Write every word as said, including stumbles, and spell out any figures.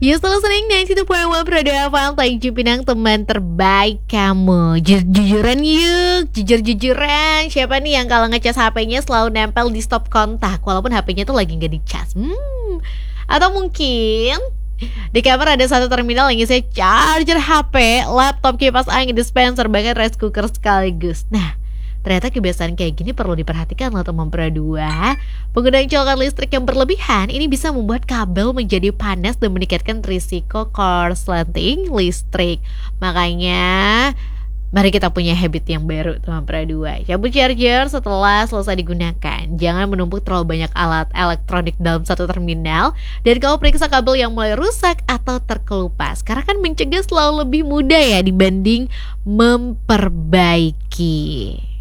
You still listening sembilan puluh dua koma satu Prado F M, Tanjung Pinang, teman terbaik kamu. Jujur-jujuran yuk, jujur-jujuran. Siapa nih yang kalau ngecas H P-nya selalu nempel di stop kontak walaupun H P-nya tuh lagi gak dicas? Hmm. Atau mungkin di kamar ada satu terminal yang isinya charger H P, laptop, kipas angin, dispenser, bahkan rice cooker sekaligus. Nah, ternyata kebiasaan kayak gini perlu diperhatikan loh teman Pradua. Penggunaan colokan listrik yang berlebihan ini bisa membuat kabel menjadi panas dan meningkatkan risiko korsleting listrik. Makanya mari kita punya habit yang baru teman Pradua. Cabut charger setelah selesai digunakan. Jangan menumpuk terlalu banyak alat elektronik dalam satu terminal. Dan kamu periksa kabel yang mulai rusak atau terkelupas. Karena kan mencegah selalu lebih mudah ya dibanding memperbaiki.